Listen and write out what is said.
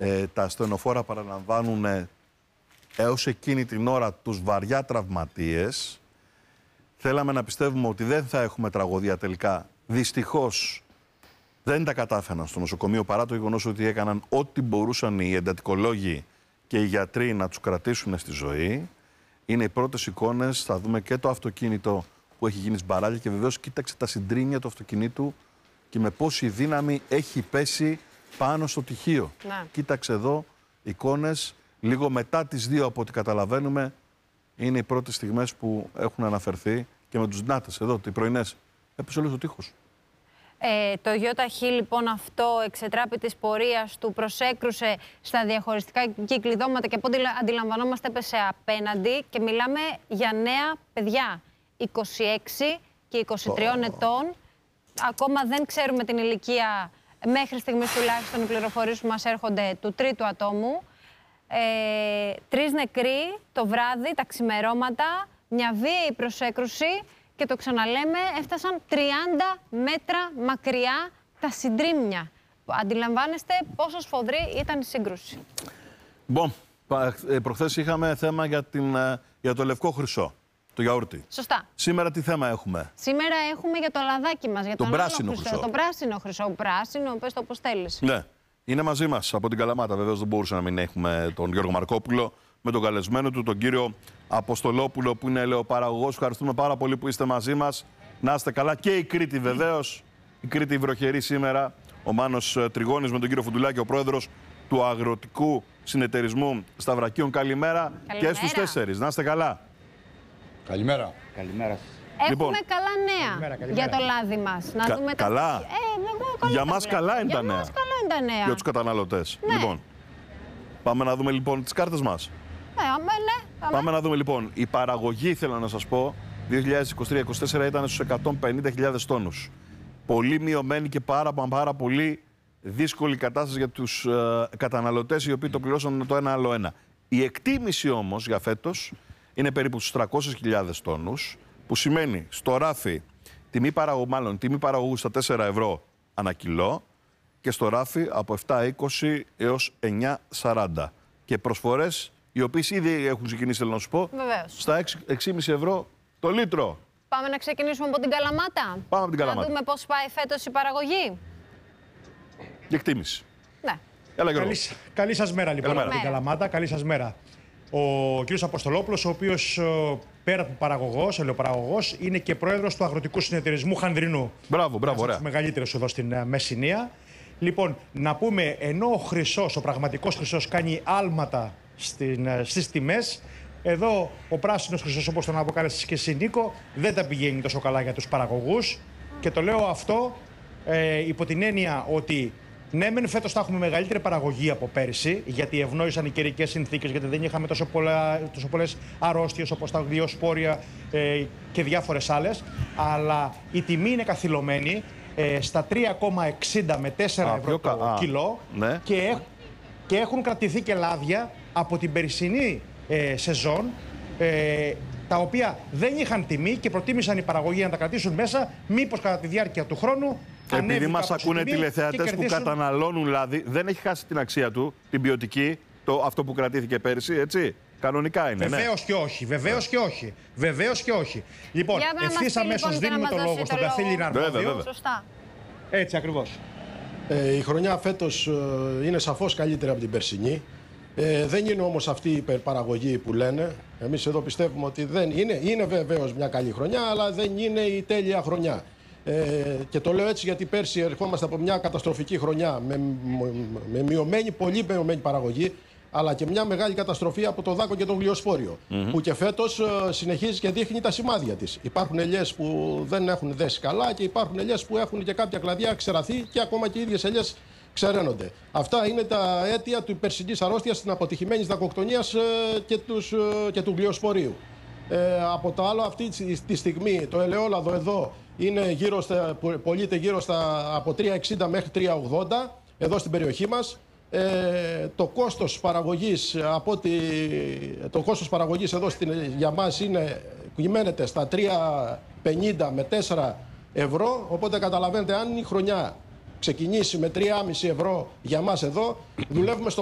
τα ασθενοφόρα παραλαμβάνουν έως εκείνη την ώρα τους βαριά τραυματίες. Θέλαμε να πιστεύουμε ότι δεν θα έχουμε τραγωδία τελικά. Δυστυχώς δεν τα κατάφεραν στο νοσοκομείο, παρά το γεγονός ότι έκαναν ό,τι μπορούσαν οι εντατικολόγοι και οι γιατροί να τους κρατήσουν στη ζωή. Είναι οι πρώτες εικόνες, θα δούμε και το αυτοκίνητο που έχει γίνει σμπαράλια και βεβαίως κοίταξε τα συντρίμμια του αυτοκινήτου και με πόση δύναμη έχει πέσει πάνω στο τυχείο. Να. Κοίταξε εδώ εικόνες, λίγο μετά τις 2 από ό,τι καταλαβαίνουμε, είναι οι πρώτες στιγμές που έχουν αναφερθεί και με τους νάτες εδώ, οι πρωινές. Έπεσε όλο το τείχος. Το ΙΧ λοιπόν αυτό εξετράπη της πορείας του, προσέκρουσε στα διαχωριστικά κυκλειδώματα και από ό,τι αντιλαμβανόμαστε έπεσε απέναντι και μιλάμε για νέα παιδιά, 26 και 23 ετών. Ακόμα δεν ξέρουμε την ηλικία, μέχρι στιγμής τουλάχιστον οι πληροφορίες που μας έρχονται, του τρίτου ατόμου. 3 νεκροί το βράδυ, τα ξημερώματα, μια βίαιη προσέκρουση. Και το ξαναλέμε, έφτασαν 30 μέτρα μακριά τα συντρίμμια. Αντιλαμβάνεστε πόσο σφοδρή ήταν η σύγκρουση. Προχθές είχαμε θέμα για το λευκό χρυσό, το γιαούρτι. Σωστά. Σήμερα τι θέμα έχουμε? Σήμερα έχουμε για το λαδάκι μας, για τον πράσινο χρυσό. Το πράσινο χρυσό, πράσινο, πες το όπως θέλεις. Ναι, είναι μαζί μας από την Καλαμάτα. Βεβαίως δεν μπορούσε να μην έχουμε τον Γιώργο Μαρκόπουλο, με τον καλεσμένο του, τον κύριο Αποστολόπουλο, που είναι ελαιοπαραγωγός. Ευχαριστούμε πάρα πολύ που είστε μαζί μας. Να είστε καλά. Και η Κρήτη βεβαίως. Η Κρήτη βροχερή σήμερα. Ο Μάνος Τριγώνης με τον κύριο Φουντουλάκη, ο πρόεδρος του Αγροτικού Συνεταιρισμού Σταυρακίων. Καλημέρα. Και στους 4. Να είστε καλά. Καλημέρα. Καλημέρα. Έχουμε καλά νέα για το λάδι μας. Να δούμε καλά. Για μας καλά είναι τα νέα. Για τους καταναλωτές. Ναι. Λοιπόν, πάμε να δούμε λοιπόν τις κάρτες μας. Πάμε να δούμε λοιπόν. Η παραγωγή, θέλω να σας πω, 2023-2024 ήταν στους 150.000 τόνους. Πολύ μειωμένη και πάρα πολύ δύσκολη κατάσταση για τους καταναλωτές, οι οποίοι το πληρώσαν το ένα άλλο ένα. Η εκτίμηση όμως για φέτος είναι περίπου στους 300.000 τόνους, που σημαίνει στο ράφι τιμή παραγωγού στα 4 ευρώ ανά κιλό και στο ράφι από 7,20 έως 9,40. Και προσφορές οι οποίες ήδη έχουν ξεκινήσει, θέλω να σου πω, στα 6,5 ευρώ το λίτρο. Πάμε να ξεκινήσουμε από την Καλαμάτα. Πάμε από την Καλαμάτα. Να δούμε πώς πάει φέτος η παραγωγή. Η εκτίμηση. Ναι. Έλα, Γιώργο. Καλή σας μέρα λοιπόν από την Καλαμάτα. Καλή σας μέρα. Ο κ. Αποστολόπουλος, ο οποίος πέρα από παραγωγός, ελαιοπαραγωγός, είναι και πρόεδρος του Αγροτικού Συνεταιρισμού Χανδρινού. Μπράβο, ωραία. Τους μεγαλύτερους εδώ στην Μεσσηνία. Λοιπόν, να πούμε, ενώ ο χρυσός, ο πραγματικός χρυσός, κάνει άλματα στις τιμές, εδώ ο πράσινος χρυσός, όπως τον αποκάλεσες και εσύ, Νίκο, δεν τα πηγαίνει τόσο καλά για τους παραγωγούς. Και το λέω αυτό υπό την έννοια ότι ναι, μεν φέτος θα έχουμε μεγαλύτερη παραγωγή από πέρυσι, γιατί ευνόησαν οι καιρικές συνθήκες, γιατί δεν είχαμε τόσο πολλές αρρώστιες όπως τα διοσπόρια και διάφορες άλλες. Αλλά η τιμή είναι καθυλωμένη στα 3,60 με 4 ευρώ το κιλό, ναι. Και έχουν κρατηθεί και λάδια από την περσινή σεζόν, τα οποία δεν είχαν τιμή και προτίμησαν οι παραγωγοί να τα κρατήσουν μέσα, μήπως κατά τη διάρκεια του χρόνου. Επειδή μας ακούνε τηλεθεατές που καταναλώνουν λάδι, δεν έχει χάσει την αξία του, την ποιοτική, αυτό που κρατήθηκε πέρυσι, έτσι. Κανονικά είναι. Βεβαίως και όχι. Λοιπόν, ευθύς αμέσως δίνουμε το λόγο στον καθήλυνα αρμόδιο. Σωστά. Έτσι ακριβώς. Η χρονιά φέτος είναι σαφώς καλύτερη από την περσινή. Δεν είναι όμως αυτή η υπερπαραγωγή που λένε. Εμείς εδώ πιστεύουμε ότι δεν είναι βεβαίως μια καλή χρονιά, αλλά δεν είναι η τέλεια χρονιά. Και το λέω έτσι γιατί πέρσι ερχόμαστε από μια καταστροφική χρονιά με πολύ μειωμένη παραγωγή, αλλά και μια μεγάλη καταστροφή από το δάκο και το γλυοσφόριο, που και φέτος συνεχίζει και δείχνει τα σημάδια της. Υπάρχουν ελιές που δεν έχουν δέσει καλά και υπάρχουν ελιές που έχουν και κάποια κλαδιά ξεραθεί και ακόμα και οι ίδιες ελιές ξεραίνονται. Αυτά είναι τα αίτια του περσινής αρρώστιας, της αποτυχημένης δακοκτονίας και του γλυοσπορίου. Από το άλλο, αυτή τη στιγμή το ελαιόλαδο εδώ είναι πωλείται γύρω στα από 3,60 μέχρι 3,80 εδώ στην περιοχή μας. Το κόστος παραγωγής εδώ για μας κυμαίνεται στα 3,50 με 4 ευρώ, οπότε καταλαβαίνετε, αν η χρονιά ξεκινήσει με 3,5 ευρώ για μας εδώ, δουλεύουμε στο